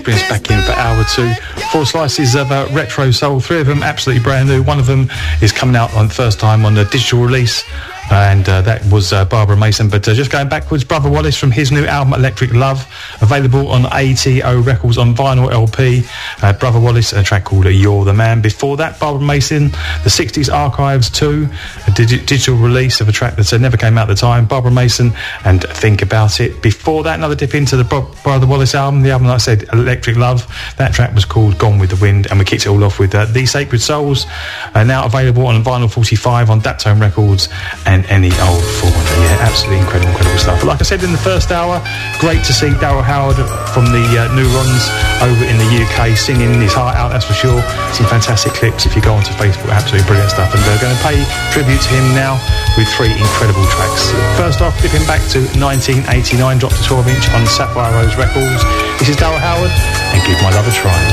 bring us back in for hour 2. 4 slices of retro soul, 3 of them absolutely brand new. One of them is coming out on the first time on the digital release, and that was Barbara Mason. But just going backwards, Brother Wallace from his new album Electric Love, available on ATO Records on vinyl LP. Brother Wallace, a track called You're the Man. Before that, Barbara Mason, the 60s Archives 2, a digital release of a track that never came out at the time. Barbara Mason and Think About It. Before that, another dip into the Brother Wallace album, the album, like I said, Electric Love. That track was called Gone with the Wind, and we kicked it all off with The Sacred Souls, now available on vinyl 45 on Daptone Records and Any Old Formula. Yeah, absolutely incredible stuff. But like I said in the first hour, great to see Daryl Howard from the Neurons over in the UK singing his heart out, that's for sure. Some fantastic clips if you go onto Facebook, absolutely brilliant stuff. And we're going to pay tribute to him now with 3 incredible tracks. First off, dipping back to 1989, dropped a 12-inch on Sapphire Rose Records. This is Daryl Howard and Give My Love a Try.